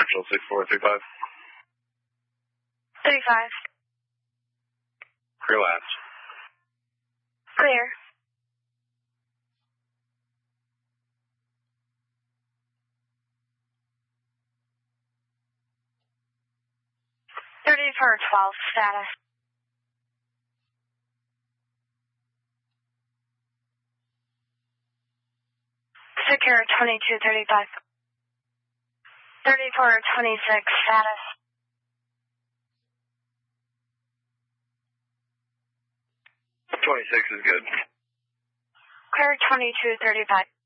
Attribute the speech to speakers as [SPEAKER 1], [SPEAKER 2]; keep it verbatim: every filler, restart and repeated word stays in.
[SPEAKER 1] Central six four three five.
[SPEAKER 2] thirty-five.
[SPEAKER 1] Clear last.
[SPEAKER 2] Clear. thirty-four twelve, status. Secure twenty-two thirty-five. thirty-four twenty-six, status.
[SPEAKER 1] twenty-six is good.
[SPEAKER 2] Clear twenty-two thirty-five.